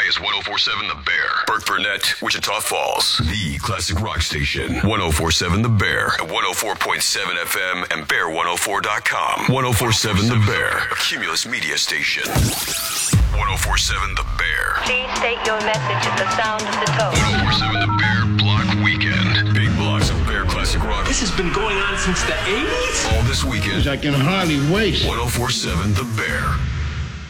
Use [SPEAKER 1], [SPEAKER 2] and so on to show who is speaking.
[SPEAKER 1] is 1047 The Bear. Burt Burnett, Wichita Falls. The classic rock station. 1047 The Bear. At 104.7 FM and bear104.com. 1047 The Bear. A Cumulus media station. 1047 The Bear.
[SPEAKER 2] Please state your message at the sound of the tone.
[SPEAKER 1] 1047 The Bear Block Weekend. Big blocks of Bear classic rock.
[SPEAKER 3] This has been going on since the 80s?
[SPEAKER 1] All this weekend.
[SPEAKER 4] I can hardly wait.
[SPEAKER 1] 1047 The Bear.